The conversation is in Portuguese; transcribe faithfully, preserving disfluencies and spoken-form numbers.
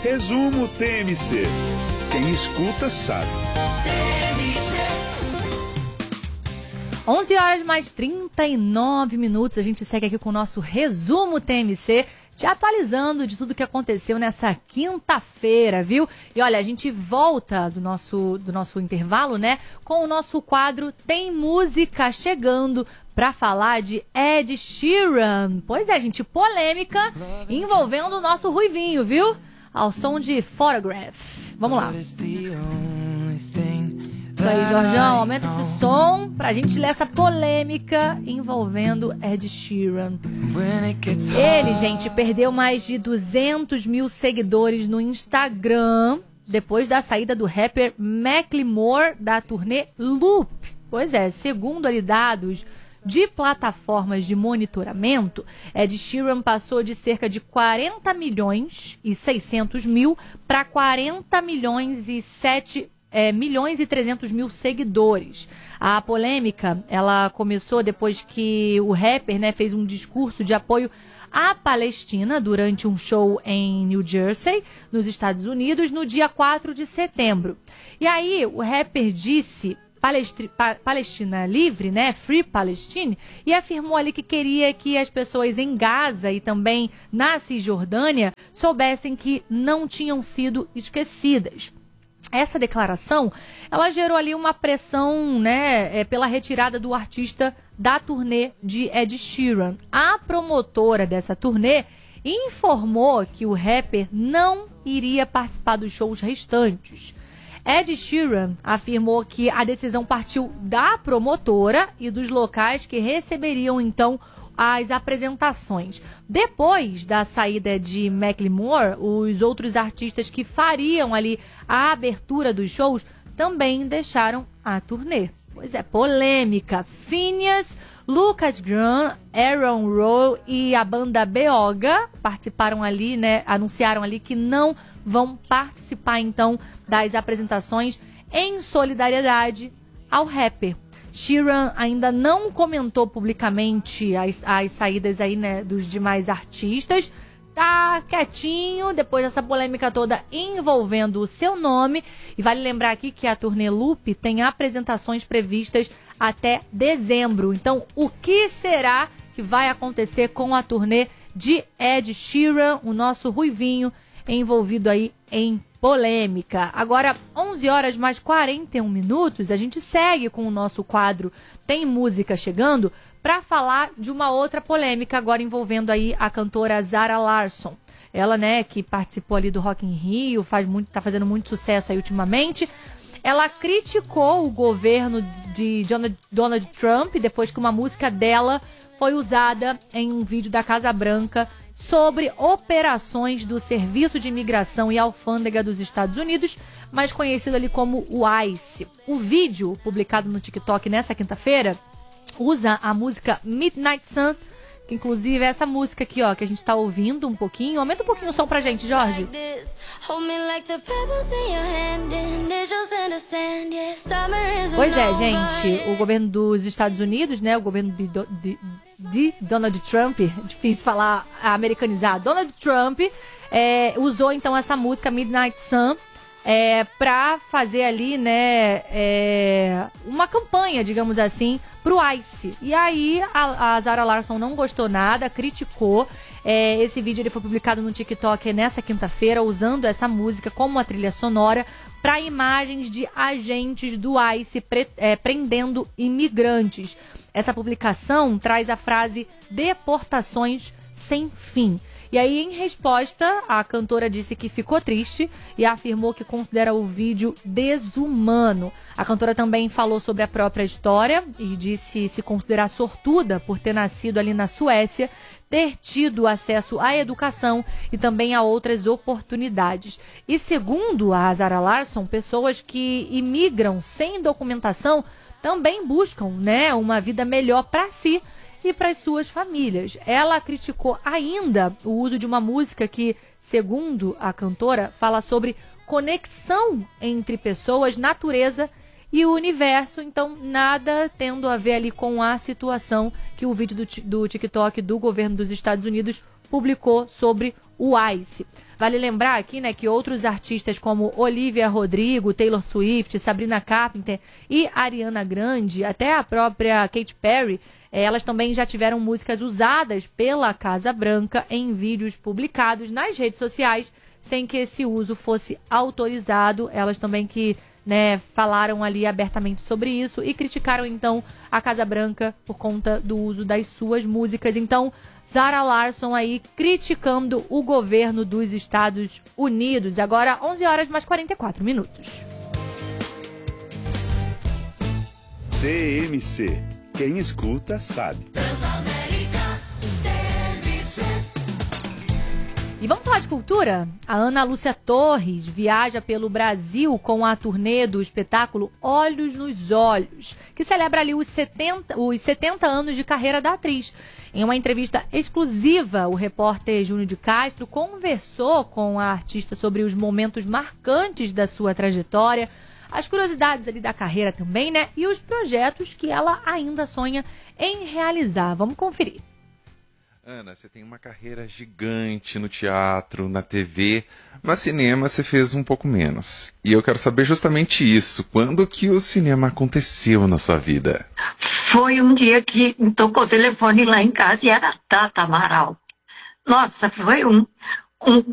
Resumo T M C. Quem escuta sabe. onze horas mais trinta e nove minutos. A gente segue aqui com o nosso resumo T M C, te atualizando de tudo que aconteceu nessa quinta-feira, viu? E olha, a gente volta do nosso, do nosso intervalo, né? Com o nosso quadro Tem Música Chegando, para falar de Ed Sheeran. Pois é, gente, polêmica envolvendo o nosso Ruivinho, viu? Ao som de Photograph. Vamos lá. Isso aí, Jorjão, aumenta esse som pra gente ler essa polêmica envolvendo Ed Sheeran. Ele, gente, perdeu mais de duzentos mil seguidores no Instagram depois da saída do rapper Macklemore da turnê Loop. Pois é, segundo ali dados de plataformas de monitoramento, Ed Sheeran passou de cerca de quarenta milhões e seiscentos mil para quarenta milhões e sete É, milhões e trezentos mil seguidores. A polêmica, ela começou depois que o rapper, né, fez um discurso de apoio à Palestina durante um show em New Jersey, nos Estados Unidos, no dia quatro de setembro. E aí, o rapper disse Palestri- pa- Palestina livre, né, Free Palestine, e afirmou ali que queria que as pessoas em Gaza e também na Cisjordânia soubessem que não tinham sido esquecidas. Essa declaração, ela gerou ali uma pressão, né, é, pela retirada do artista da turnê de Ed Sheeran. A promotora dessa turnê informou que o rapper não iria participar dos shows restantes. Ed Sheeran afirmou que a decisão partiu da promotora e dos locais que receberiam, então, as apresentações. Depois da saída de Macklemore, os outros artistas que fariam ali a abertura dos shows também deixaram a turnê. Pois é, polêmica. Phineas, Lucas Graham, Aaron Rowe e a banda Beoga participaram ali, né? Anunciaram ali que não vão participar então das apresentações em solidariedade ao rapper. Sheeran ainda não comentou publicamente as, as saídas aí, né, dos demais artistas. Tá quietinho depois dessa polêmica toda envolvendo o seu nome. E vale lembrar aqui que a turnê Loop tem apresentações previstas até dezembro. Então, o que será que vai acontecer com a turnê de Ed Sheeran, o nosso Ruivinho, envolvido aí em polêmica? Agora, onze horas mais quarenta e um minutos, a gente segue com o nosso quadro Tem Música Chegando para falar de uma outra polêmica agora envolvendo aí a cantora Zara Larsson. Ela, né, que participou ali do Rock in Rio, faz muito, tá fazendo muito sucesso aí ultimamente. Ela criticou o governo de Donald Trump depois que uma música dela foi usada em um vídeo da Casa Branca sobre operações do Serviço de Imigração e Alfândega dos Estados Unidos, mais conhecido ali como o ICE. O vídeo, publicado no TikTok nessa quinta-feira, usa a música Midnight Sun, que inclusive é essa música aqui, ó, que a gente tá ouvindo um pouquinho. Aumenta um pouquinho o som pra gente, Jorge. Pois é, gente, o governo dos Estados Unidos, né, o governo de, de, de Donald Trump, difícil falar, americanizar, Donald Trump, é, usou então essa música Midnight Sun é, pra fazer ali, né, é, uma campanha, digamos assim, pro ICE. E aí a, a Zara Larsson não gostou nada, criticou. É, esse vídeo ele foi publicado no TikTok nessa quinta-feira, usando essa música como uma trilha sonora para imagens de agentes do ICE pre, é, prendendo imigrantes. Essa publicação traz a frase deportações sem fim. E aí, em resposta, a cantora disse que ficou triste e afirmou que considera o vídeo desumano. A cantora também falou sobre a própria história e disse se considerar sortuda por ter nascido ali na Suécia, ter tido acesso à educação e também a outras oportunidades. E segundo a Zara Larsson, pessoas que imigram sem documentação também buscam, né, uma vida melhor para si e para as suas famílias. Ela criticou ainda o uso de uma música que, segundo a cantora, fala sobre conexão entre pessoas, natureza e o universo. Então, nada tendo a ver ali com a situação que o vídeo do, do TikTok do governo dos Estados Unidos publicou sobre o Ice. Vale lembrar aqui, né, que outros artistas como Olivia Rodrigo, Taylor Swift, Sabrina Carpenter e Ariana Grande, até a própria Katy Perry, elas também já tiveram músicas usadas pela Casa Branca em vídeos publicados nas redes sociais, sem que esse uso fosse autorizado. Elas também que, né, falaram ali abertamente sobre isso e criticaram então a Casa Branca por conta do uso das suas músicas. Então, Zara Larsson aí criticando o governo dos Estados Unidos. Agora, onze horas mais quarenta e quatro minutos. T M C. Quem escuta sabe. E vamos falar de cultura? A Ana Lúcia Torres viaja pelo Brasil com a turnê do espetáculo Olhos nos Olhos, que celebra ali os setenta, os setenta anos de carreira da atriz. Em uma entrevista exclusiva, o repórter Júnior de Castro conversou com a artista sobre os momentos marcantes da sua trajetória, as curiosidades ali da carreira também, né? E os projetos que ela ainda sonha em realizar. Vamos conferir. Ana, você tem uma carreira gigante no teatro, na T V, mas cinema você fez um pouco menos. E eu quero saber justamente isso. Quando que o cinema aconteceu na sua vida? Foi um dia que tocou o telefone lá em casa e era Tata Amaral. Nossa, foi um, um